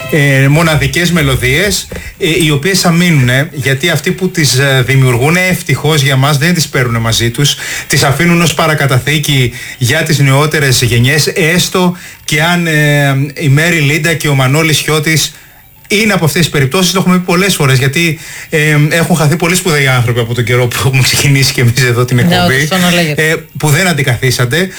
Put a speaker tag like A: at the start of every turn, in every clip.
A: μοναδικές μελωδίες, οι οποίες θα μείνουν, γιατί αυτοί που τις δημιουργούν ευτυχώς για μας δεν τις παίρνουν μαζί τους, τις αφήνουν ως παρακαταθήκη για τις νεότερες γενιές, έστω και αν η Μέρι Λίντα και ο Μανώλης Χιώτης είναι από αυτές τις περιπτώσεις. Το έχουμε πει πολλές φορές, γιατί έχουν χαθεί πολύ σπουδαίοι άνθρωποι από τον καιρό που έχουμε ξεκινήσει και εμείς εδώ την εκπομπή, που δεν αντικαθίσατε.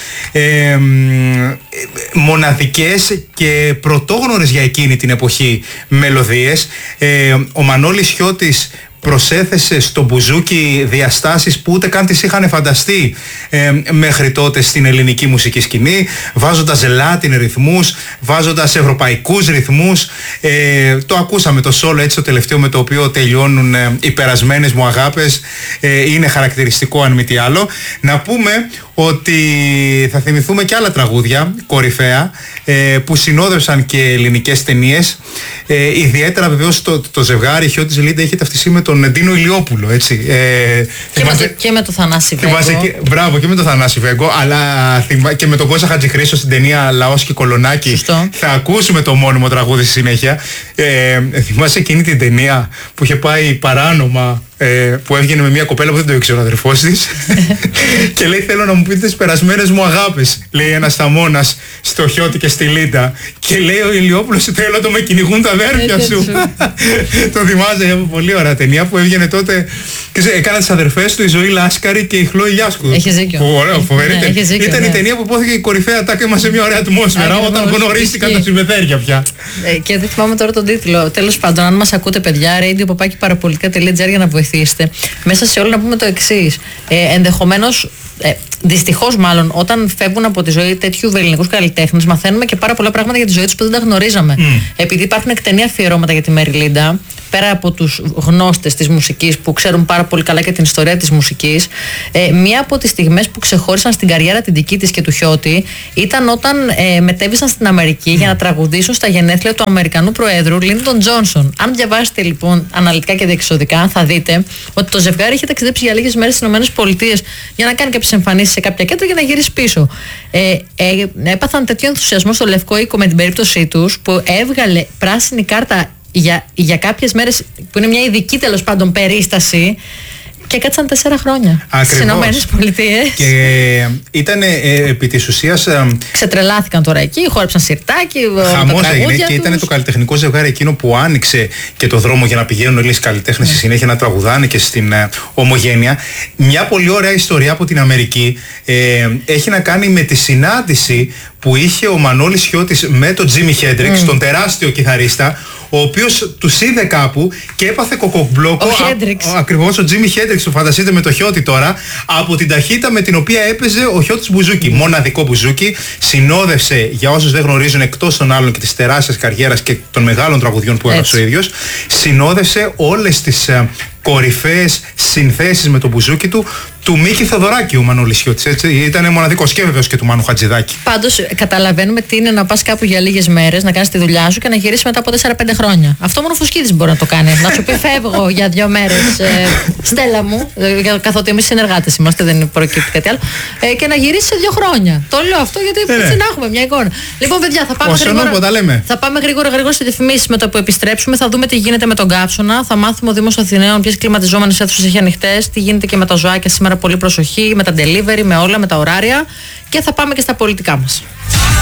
A: Μοναδικές και πρωτόγνωρες για εκείνη την εποχή μελωδίες. Ο Μανώλης Χιώτης προσέθεσε στο μπουζούκι διαστάσεις που ούτε καν τις είχαν φανταστεί μέχρι τότε στην ελληνική μουσική σκηνή, βάζοντας Latin ρυθμούς, βάζοντας ευρωπαϊκούς ρυθμούς. Το ακούσαμε το solo έτσι το τελευταίο, με το οποίο τελειώνουν οι περασμένες μου αγάπες, είναι χαρακτηριστικό αν μη τι άλλο. Να πούμε ότι θα θυμηθούμε και άλλα τραγούδια κορυφαία που συνόδευσαν και ελληνικές ταινίες. Ιδιαίτερα βεβαίως το ζευγάρι Χιώτης Λίντα είχε ταυτιστεί με τον Ντίνο Ηλιόπουλο, έτσι.
B: Και με το Θανάση Βέγκο.
A: Μπράβο, και με το Θανάση Βέγκο, αλλά και με τον Κώστα Χατζηχρήστο στην ταινία Λαός και Κολονάκι.
B: Σωστό.
A: Θα ακούσουμε το μόνιμο τραγούδι στη συνέχεια. Θυμάσαι εκείνη την ταινία που είχε πάει παράνομα, που έβγαινε με μια κοπέλα που δεν το ήξερε ο αδερφός της και λέει: θέλω να μου πείτε τις περασμένες μου αγάπες, λέει ένας θαμώνας στο Χιώτη και στη Λίντα, και λέει ο Ηλιόπουλος: θέλω το με κυνηγούν τα αδέρφια σου. Το θυμάσαι, πολύ ωραία ταινία που έβγαινε τότε. Έκανα τις αδερφές του η Ζωή Λάσκαρη και η Χλώη Γιάσκου.
B: Έχεις δίκιο.
A: Ωραίο, φοβερή ταινία. Ήταν η ταινία που υπόθηκε η κορυφαία τάκα μας σε μια ωραία ατμόσφαιρα, όταν γνωρίστηκαν τα συμπεθέρια πια.
B: Και δεν θυμάμαι τώρα τον τίτλο. Τέλος πάντων, αν μας ακούτε, παιδιά, radio@parapolitica.gr για να βοηθήσετε. Μέσα σε όλα να πούμε το εξής. Ενδεχομένως, δυστυχώς μάλλον, όταν φεύγουν από τη ζωή τέτοιου ελληνικούς καλλιτέχνες, μαθαίνουμε και πάρα πολλά πράγματα για τη ζωή τους που δεν τα γνωρίζαμε. Επειδή υπάρχουν εκτενή αφιερώματα για τη Μέρι Λίντα, πέρα από τους γνώστες της μουσικής που ξέρουν πάρα πολύ καλά και την ιστορία της μουσικής, μία από τις στιγμές που ξεχώρισαν στην καριέρα την δική της και του Χιώτη ήταν όταν μετέβησαν στην Αμερική για να τραγουδήσουν στα γενέθλια του Αμερικανού Προέδρου Λίντον Τζόνσον. Αν διαβάσετε λοιπόν αναλυτικά και διεξοδικά, θα δείτε ότι το ζευγάρι είχε ταξιδέψει για λίγες μέρες στις ΗΠΑ για να κάνει κάποιες εμφανίσεις σε κάποια κέντρα και να γυρίσει πίσω. Έπαθαν τέτοιο ενθουσιασμό στο Λευκό Οίκο με την περίπτωσή τους, που έβγαλε πράσινη κάρτα για κάποιες μέρες, που είναι μια ειδική τέλος πάντων περίσταση, και κάτσαν 4 χρόνια στις Ηνωμένες Πολιτείες. Και
A: ήταν επί της ουσίας.
B: Ξετρελάθηκαν τώρα εκεί, χόρεψαν σιρτάκι.
A: Χαμός έγινε και ήταν το καλλιτεχνικό ζευγάρι εκείνο που άνοιξε και το δρόμο για να πηγαίνουν όλοι οι καλλιτέχνες στη συνέχεια να τραγουδάνε και στην Ομογένεια. Μια πολύ ωραία ιστορία από την Αμερική έχει να κάνει με τη συνάντηση που είχε ο Μανώλης Χιώτης με τον Τζίμι Χέντριξ, τον τεράστιο κιθαρίστα, ο οποίος τους είδε κάπου και έπαθε κοκοκμπλόκο. Ακριβώς ο Τζίμι Χέντριξ, το φανταστείτε με το Χιώτη τώρα, από την ταχύτητα με την οποία έπαιζε ο Χιώτης μπουζούκι. Μοναδικό μπουζούκι. Συνόδευσε, για όσους δεν γνωρίζουν, εκτός των άλλων και της τεράστιας καριέρας και των μεγάλων τραγουδιών που έγραψε ο ίδιος, συνόδευσε όλες τις κορυφαίες συνθέσεις με το μπουζούκι του Μίκη Θοδωράκη ο Μανώλης Χιώτης. Ήταν μοναδικός, και βεβαίως και του Μάνου Χατζηδάκη.
B: Πάντως καταλαβαίνουμε τι είναι να πας κάπου για λίγες μέρες, να κάνεις τη δουλειά σου και να γυρίσεις μετά από 4-5 χρόνια. Αυτό μόνο ο Φουσκίδης μπορεί να το κάνει. Να σου πει: φεύγω για 2 μέρες, Στέλλα μου, καθότι εμείς συνεργάτες είμαστε, δεν προκύπτει κάτι άλλο, και να γυρίσεις σε 2 χρόνια. Το λέω αυτό γιατί έτσι να έχουμε μια εικόνα. Λοιπόν, παιδιά, θα πάμε γρήγορα στις διαφημίσεις. Με το που επιστρέψουμε, θα δούμε τι γίνεται με τον καύσωνα. Θα μάθουμε ο Δήμος Αθηναίων ποιες κλιματιζόμενες αίθουσες έχει ανοιχτές, τι γίνεται και με τα ζωάκια σήμερα. Πολύ προσοχή, με τα delivery, με όλα, με τα ωράρια, και θα πάμε και στα πολιτικά μας.